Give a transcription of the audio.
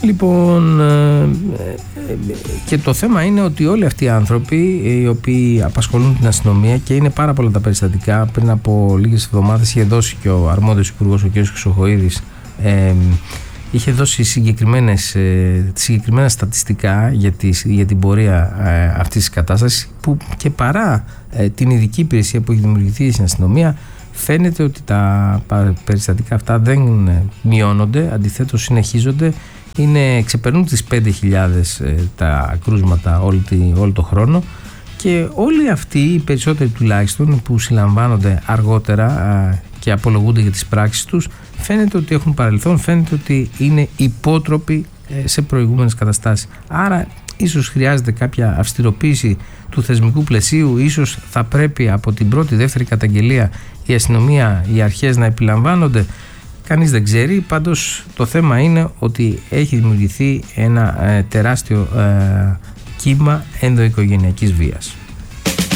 Λοιπόν, και το θέμα είναι ότι όλοι αυτοί οι άνθρωποι οι οποίοι απασχολούν την αστυνομία, και είναι πάρα πολλά τα περιστατικά, πριν από λίγες εβδομάδες είχε δώσει και ο αρμόδιος υπουργός, ο κ. Χρυσοχοΐδης, είχε δώσει συγκεκριμένα στατιστικά για την πορεία αυτής της κατάστασης, που και παρά την ειδική υπηρεσία που έχει δημιουργηθεί στην αστυνομία, φαίνεται ότι τα περιστατικά αυτά δεν μειώνονται, αντιθέτως συνεχίζονται, ξεπερνούν τις 5.000 τα κρούσματα όλο το χρόνο, και όλοι αυτοί, οι περισσότεροι τουλάχιστον, που συλλαμβάνονται αργότερα και απολογούνται για τις πράξεις τους, φαίνεται ότι έχουν παρελθόν, φαίνεται ότι είναι υπότροποι σε προηγούμενες καταστάσεις. Άρα ίσως χρειάζεται κάποια αυστηροποίηση του θεσμικού πλαισίου, ίσως θα πρέπει από την πρώτη, δεύτερη καταγγελία η αστυνομία, οι αρχές να επιλαμβάνονται. Κανείς δεν ξέρει, πάντως το θέμα είναι ότι έχει δημιουργηθεί ένα τεράστιο κύμα ενδοοικογενειακής βίας.